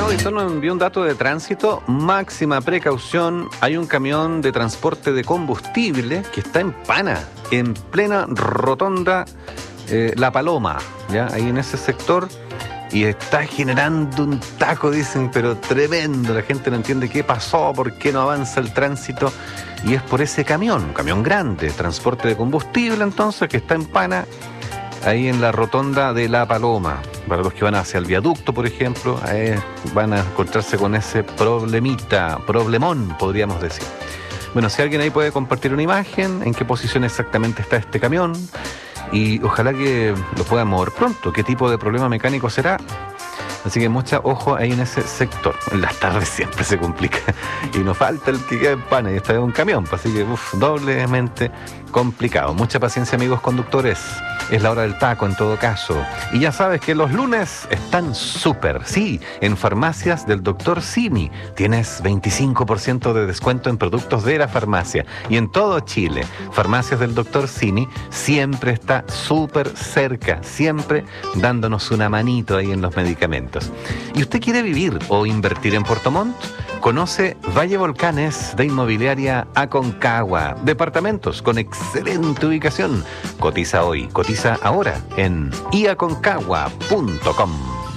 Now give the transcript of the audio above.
Hoy nos envió un dato de tránsito, máxima precaución. Hay un camión de transporte de combustible que está en Pana, en plena rotonda La Paloma, ¿ya? Ahí en ese sector, y está generando un taco, dicen, pero tremendo. La gente no entiende qué pasó, por qué no avanza el tránsito, y es por ese camión, un camión grande, transporte de combustible, entonces, que está en Pana, ahí en la rotonda de La Paloma. Para los que van hacia el viaducto, por ejemplo, van a encontrarse con ese problemón, podríamos decir. Bueno, si alguien ahí puede compartir una imagen, en qué posición exactamente está este camión, y ojalá que lo puedan mover pronto. ¿Qué tipo de problema mecánico será? Así que mucha ojo ahí en ese sector. En las tardes siempre se complica. Y nos falta el que queda en Pana y está en un camión. Así que, doblemente complicado. Mucha paciencia, amigos conductores. Es la hora del taco en todo caso. Y ya sabes que los lunes están súper. Sí, en farmacias del Dr. Simi tienes 25% de descuento en productos de la farmacia. Y en todo Chile, farmacias del Dr. Simi siempre está súper cerca, siempre dándonos una manito ahí en los medicamentos. ¿Y usted quiere vivir o invertir en Puerto Montt? Conoce Valle Volcanes de Inmobiliaria Aconcagua. Departamentos con excelente ubicación. Cotiza hoy, cotiza ahora en iaconcagua.com.